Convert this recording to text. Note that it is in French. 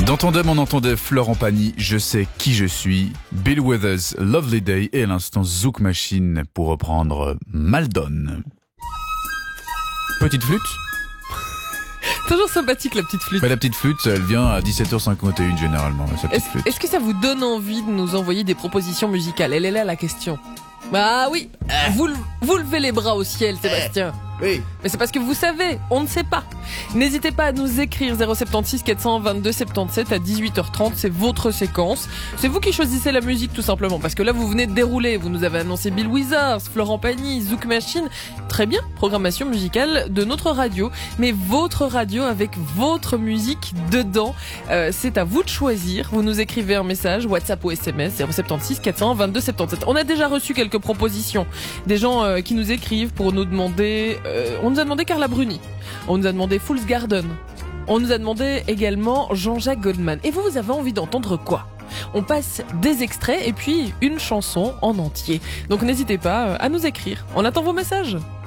Dans Tandem, on entendait Florent Pagny, Je sais qui je suis, Bill Withers, Lovely Day et à l'instant Zouk Machine pour reprendre Maldon. Petite flûte. Toujours sympathique la petite flûte. Mais la petite flûte, elle vient à 17h51 généralement, sa petite flûte. Est-ce que ça vous donne envie de nous envoyer des propositions musicales? Elle est là la question. Bah oui, vous levez les bras au ciel, Sébastien. Oui. Mais c'est parce que vous savez, on ne sait pas. N'hésitez pas à nous écrire 076 422 77 à 18h30, c'est votre séquence. C'est vous qui choisissez la musique tout simplement, parce que là vous venez de dérouler, vous nous avez annoncé Bill Withers, Florent Pagny, Zouk Machine. Très bien, programmation musicale de notre radio, mais votre radio avec votre musique dedans. C'est à vous de choisir. Vous nous écrivez un message, WhatsApp ou SMS 076 422 77. On a déjà reçu quelques propositions, des gens qui nous écrivent pour nous demander... on nous a demandé Carla Bruni, on nous a demandé Fool's Garden, on nous a demandé également Jean-Jacques Goldman. Et vous avez envie d'entendre quoi? On passe des extraits et puis une chanson en entier. Donc n'hésitez pas à nous écrire. On attend vos messages.